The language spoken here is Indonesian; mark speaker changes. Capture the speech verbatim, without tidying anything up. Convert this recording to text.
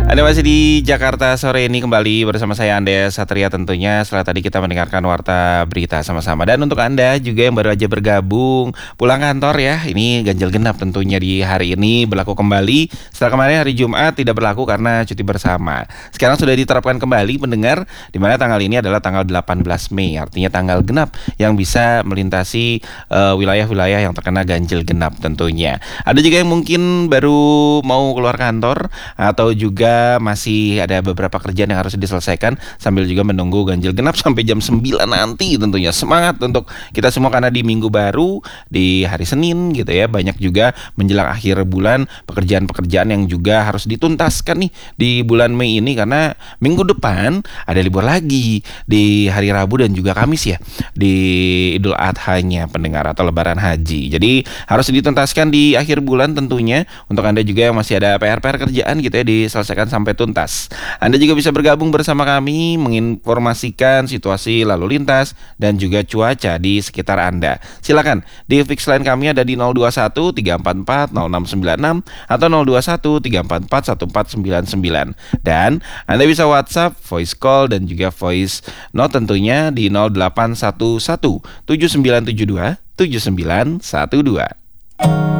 Speaker 1: Anda masih di Jakarta sore ini kembali bersama saya Andes Satria tentunya setelah tadi kita mendengarkan warta berita sama-sama. Dan untuk Anda juga yang baru aja bergabung pulang kantor ya, ini ganjil genap tentunya di hari ini berlaku kembali. Setelah kemarin hari Jumat tidak berlaku karena cuti bersama. Sekarang sudah diterapkan kembali pendengar, di mana tanggal ini adalah tanggal delapan belas Mei, artinya tanggal genap yang bisa melintasi uh, wilayah-wilayah yang terkena ganjil genap tentunya. Ada juga yang mungkin baru mau keluar kantor atau juga masih ada beberapa kerjaan yang harus diselesaikan sambil juga menunggu ganjil genap sampai jam sembilan nanti tentunya. Semangat untuk kita semua karena di minggu baru, di hari Senin gitu ya, banyak juga menjelang akhir bulan pekerjaan-pekerjaan yang juga harus dituntaskan nih di bulan Mei ini, karena minggu depan ada libur lagi di hari Rabu dan juga Kamis ya, di Idul Adha-nya pendengar atau Lebaran Haji. Jadi harus dituntaskan di akhir bulan tentunya. Untuk Anda juga yang masih ada P R-P R kerjaan gitu ya, diselesaikan sampai tuntas. Anda juga bisa bergabung bersama kami menginformasikan situasi lalu lintas dan juga cuaca di sekitar Anda. Silakan di fix line kami ada di nol dua satu tiga empat empat nol enam sembilan enam atau nol dua satu tiga empat empat satu empat sembilan sembilan. Dan Anda bisa WhatsApp, voice call dan juga voice note tentunya di nol delapan satu satu tujuh sembilan tujuh dua tujuh sembilan satu dua.